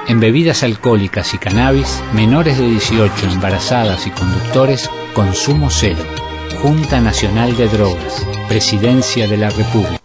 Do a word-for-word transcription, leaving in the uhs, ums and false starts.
En bebidas alcohólicas y cannabis, menores de dieciocho, embarazadas y conductores, consumo cero. Junta Nacional de Drogas, Presidencia de la República.